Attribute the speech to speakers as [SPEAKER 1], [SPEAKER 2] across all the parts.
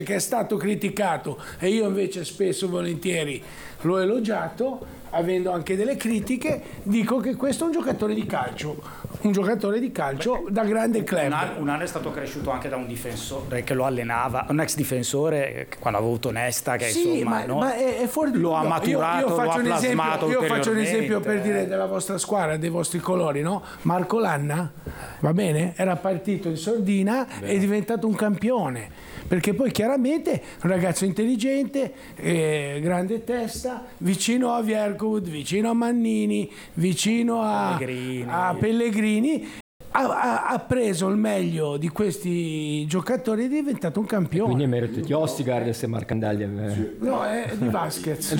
[SPEAKER 1] che è stato criticato e io invece spesso e volentieri l'ho elogiato, avendo anche delle critiche, dico che questo è un giocatore di calcio da grande club.
[SPEAKER 2] Un anno è stato cresciuto anche da un difensore che lo allenava, un ex difensore quando ha avuto Nesta, che
[SPEAKER 1] sì,
[SPEAKER 2] insomma
[SPEAKER 1] ma è fuori.
[SPEAKER 2] lo ha maturato, lo ha plasmato.
[SPEAKER 1] Io faccio un esempio per dire della vostra squadra, dei vostri colori, no? Marco Lanna, va bene? Era partito in sordina e è diventato un campione. Perché poi chiaramente un ragazzo intelligente, grande testa, vicino a Vierkovud, vicino a Mannini, vicino a Pellegrini, ha preso il meglio di questi giocatori e è diventato un campione.
[SPEAKER 3] Quindi è merito di Ostigard se Marcandaglia
[SPEAKER 1] no, è di Vasquez.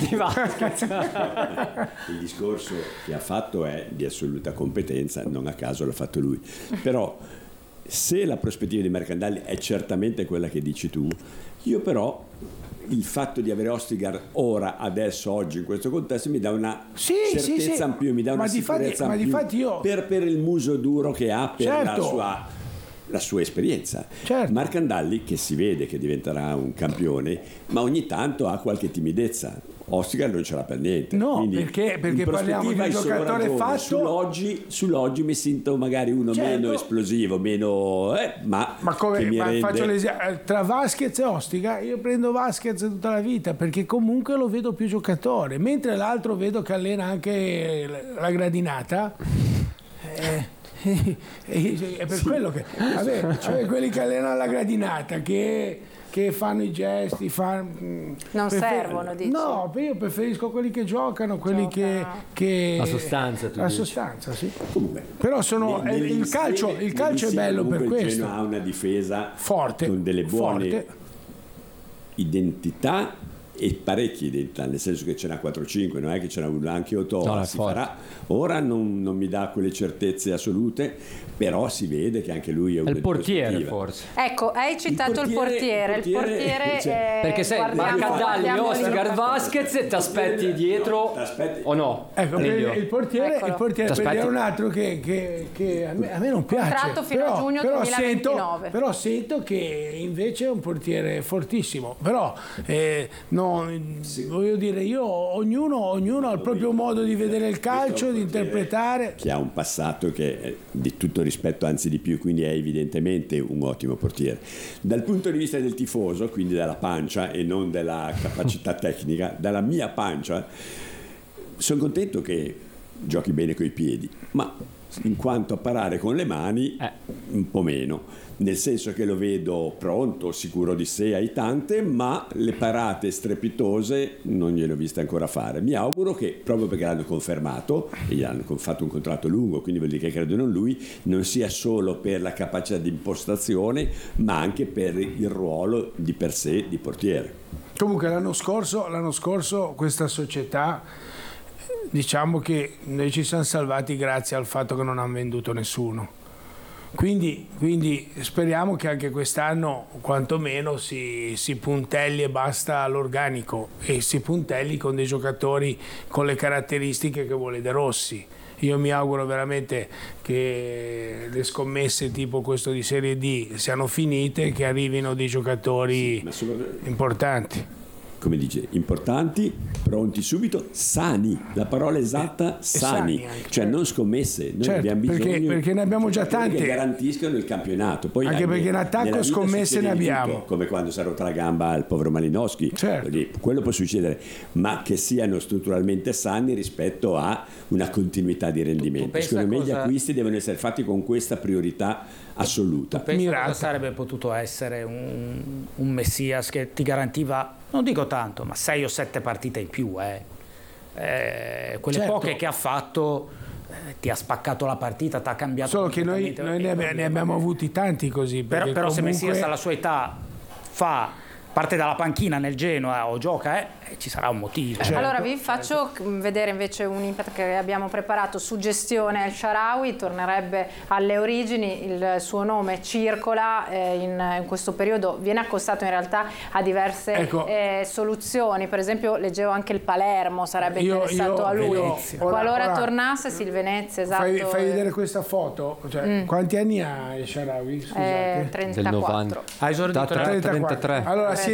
[SPEAKER 4] Il discorso che ha fatto è di assoluta competenza, non a caso l'ha fatto lui, però se la prospettiva di Marcandaglia è certamente quella che dici tu, io però il fatto di avere Ostigard ora, adesso, oggi, in questo contesto mi dà una certezza in più, mi dà una sicurezza in più per il muso duro che ha per la sua esperienza.
[SPEAKER 1] Certo.
[SPEAKER 4] Marcandaglia, che si vede che diventerà un campione, ma ogni tanto ha qualche timidezza. Ostigard non ce l'ha per niente.
[SPEAKER 1] No, quindi perché parliamo di un giocatore fatto.
[SPEAKER 4] Sull'oggi mi sento magari uno meno esplosivo, meno. Ma
[SPEAKER 1] come?
[SPEAKER 4] Ma
[SPEAKER 1] faccio l'esempio tra Vasquez e Ostigard, io prendo Vasquez tutta la vita perché comunque lo vedo più giocatore, mentre l'altro vedo che allena anche la gradinata. È per quello che cioè quelli che allenano la gradinata che fanno i gesti,
[SPEAKER 5] non servono, dici?
[SPEAKER 1] No, io preferisco quelli che giocano, quelli che
[SPEAKER 3] la sostanza,
[SPEAKER 1] sì. Comunque, però il calcio è bello per questo.
[SPEAKER 4] Il Genoa ha una difesa
[SPEAKER 1] forte,
[SPEAKER 4] con delle buone identità e parecchie identità, nel senso che ce n'ha 4-5, non è che ce n'ha uno anche Otoa, si farà. Ora non mi dà quelle certezze assolute, però si vede che anche lui è
[SPEAKER 3] il portiere forse.
[SPEAKER 5] Ecco, hai citato il portiere
[SPEAKER 3] perché se Marcandaglia, Ostigard, Vasquez ti aspetti dietro o no?
[SPEAKER 1] Ecco, il portiere è un altro che a me non piace.
[SPEAKER 5] Contratto fino a giugno 2029.
[SPEAKER 1] Però sento che invece è un portiere fortissimo, però voglio dire, ognuno ha il proprio modo di vedere il calcio, di interpretare.
[SPEAKER 4] Che ha un passato che è di tutto rispetto, anzi di più, quindi è evidentemente un ottimo portiere. Dal punto di vista del tifoso, quindi della pancia e non della capacità tecnica, dalla mia pancia, sono contento che giochi bene coi piedi, ma in quanto a parare con le mani un po' meno, nel senso che lo vedo pronto, sicuro di sé, ai tante, ma le parate strepitose non gliele ho viste ancora fare. Mi auguro che, proprio perché l'hanno confermato e gli hanno fatto un contratto lungo, quindi vuol dire che credono in lui, non sia solo per la capacità di impostazione, ma anche per il ruolo di per sé di portiere.
[SPEAKER 1] Comunque l'anno scorso questa società, diciamo che noi ci siamo salvati grazie al fatto che non hanno venduto nessuno. Quindi speriamo che anche quest'anno quantomeno si puntelli e basta all'organico e si puntelli con dei giocatori con le caratteristiche che vuole De Rossi. Io mi auguro veramente che le scommesse tipo questo di Serie D siano finite e che arrivino dei giocatori importanti.
[SPEAKER 4] Come dice, importanti, pronti subito, sani, la parola esatta, sani, cioè non scommesse, noi abbiamo bisogno
[SPEAKER 1] perché ne abbiamo già tante
[SPEAKER 4] che garantiscono il campionato. Poi
[SPEAKER 1] anche perché in attacco scommesse ne abbiamo,
[SPEAKER 4] tutto, come quando si è rotta la gamba al povero Malinowski, quello può succedere, ma che siano strutturalmente sani rispetto a una continuità di rendimento. Secondo me gli acquisti devono essere fatti con questa priorità assoluta.
[SPEAKER 2] Penso sarebbe potuto essere un Messias che ti garantiva, non dico tanto, ma 6 o 7 partite in più. Quelle poche che ha fatto ti ha spaccato la partita, ti ha cambiato.
[SPEAKER 1] Solo che noi ne abbiamo avuti tanti così.
[SPEAKER 2] Però
[SPEAKER 1] comunque...
[SPEAKER 2] se Messias alla sua età parte dalla panchina nel Genoa o gioca, ci sarà un motivo.
[SPEAKER 5] Allora vi faccio vedere invece un impact che abbiamo preparato. Suggestione: El Shaarawy tornerebbe alle origini, il suo nome circola in questo periodo, viene accostato in realtà a diverse soluzioni. Per esempio leggevo anche il Palermo sarebbe interessato a lui. Qualora tornasse, sì, il Venezia, esatto.
[SPEAKER 1] Fai vedere questa foto, quanti anni ha El Shaarawy?
[SPEAKER 5] 34.
[SPEAKER 3] Ha esordito
[SPEAKER 1] 33. Allora